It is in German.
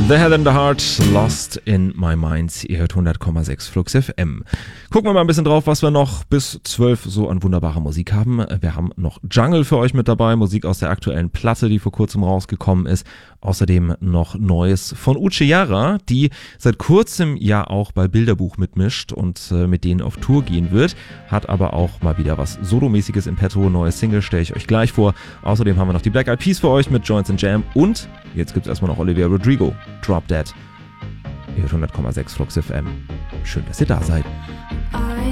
The Head and the Heart, Lost in My Mind. Ihr hört 100,6 Flux FM. Gucken wir mal ein bisschen drauf, was wir noch bis 12 so an wunderbarer Musik haben. Wir haben noch Jungle für euch mit dabei, Musik aus der aktuellen Platte, die vor kurzem rausgekommen ist. Außerdem noch Neues von Uche Yara, die seit kurzem ja auch bei Bilderbuch mitmischt und mit denen auf Tour gehen wird. Hat aber auch mal wieder was Solomäßiges im Petto. Neues Single stelle ich euch gleich vor. Außerdem haben wir noch die Black Eyed Peas für euch mit Joints and Jam. Und jetzt gibt es erstmal noch Olivia Rodrigo, Drop Dead. Ihr hört 100,6 Flux FM. Schön, dass ihr da seid.